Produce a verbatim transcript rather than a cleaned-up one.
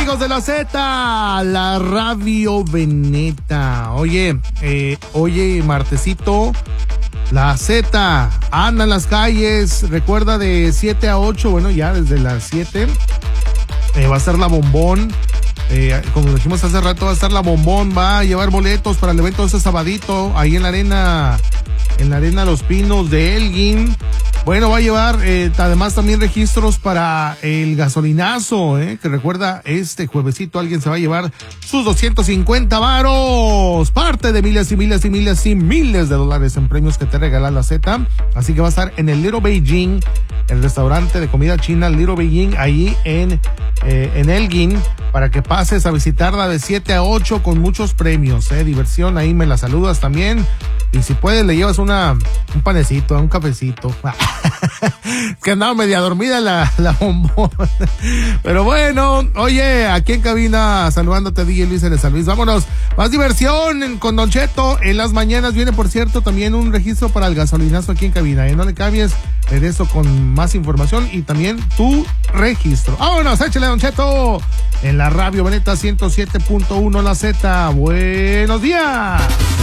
amigos de la Z, la Radio Veneta. Oye, eh, oye, martesito, la Z anda en las calles. Recuerda, de siete a ocho, bueno, ya desde las siete eh, va a ser la Bombón. Eh, como dijimos hace rato, va a estar la Bombón, va a llevar boletos para el evento de ese sabadito, ahí en la arena, en la arena Los Pinos de Elgin. Bueno, va a llevar eh, además también registros para el gasolinazo, eh, que recuerda, este juevesito alguien se va a llevar sus doscientos cincuenta varos, parte de miles y miles y miles y miles de dólares en premios que te regala la Z. Así que va a estar en el Little Beijing, el restaurante de comida china Little Beijing, ahí en, eh, en Elgin, para que pases a visitarla de siete a ocho con muchos premios, eh, diversión, ahí me la saludas también. Y si puedes, le llevas una, un panecito, un cafecito. Que andaba media dormida la, la Bombón. Pero bueno, oye, aquí en cabina, saludándote, D J Luis de San Luis. Vámonos, más diversión con Don Cheto. En las mañanas viene, por cierto, también un registro para el gasolinazo aquí en cabina. ¿eh? No le cambies, de eso con más información y también tu registro. Vámonos, échale, Don Cheto. En la Radio Veneta ciento siete punto uno, la Z. Buenos días.